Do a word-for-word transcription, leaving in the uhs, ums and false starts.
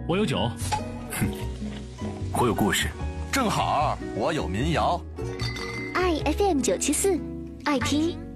我有酒。 我有故事。 正好我有民谣。 爱 F M 九七四，爱听